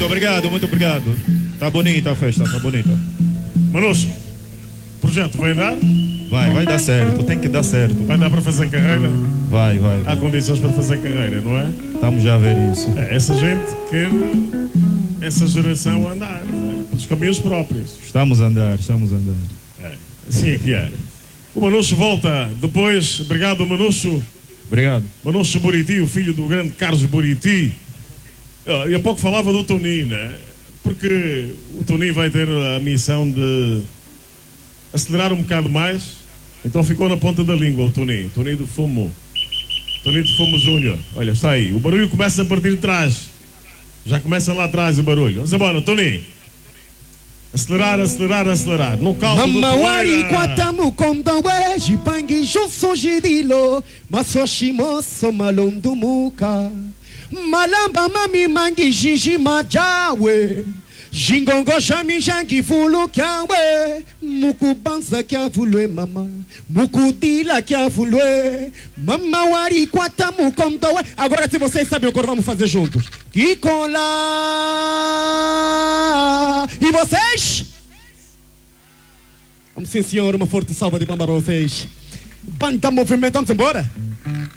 obrigado, muito obrigado. Tá bonita a festa, tá bonita. Manucho, o projeto vai dar? Vai dar certo, tem que dar certo. Vai dar para fazer carreira? Vai. Há condições para fazer carreira, não é? Estamos já a ver isso. Essa gente quer essa geração andar, pelos caminhos próprios. Estamos a andar. Assim é que é. O Manucho volta depois. Obrigado, Manucho. Obrigado. Manucho Buriti, o filho do grande Carlos Buriti. E há pouco falava do Toninho, né? Porque o Toninho vai ter a missão de acelerar um bocado mais. Então ficou na ponta da língua o Toninho. Toninho do Fumo. Toninho do Fumo Júnior. Olha, está aí. O barulho começa a partir de trás. Já começa lá atrás o barulho. Vamos embora, Toninho. Acelerar. No calço do Mamawari kwatamu kondawe jipangi joso jidilo masoshimo somalondu muka malamba mami mangi jiji majawe jingongo shami jangi fulu kyawe mukubanza kya fulwe mama mukudila kya fulwe mamawari kwatamu kondawe. Agora se vocês sabem o que vamos fazer juntos. Kikola. E vocês? Vamos sim senhor, uma forte salva de palmas para vocês. Banda movimento, vamos embora?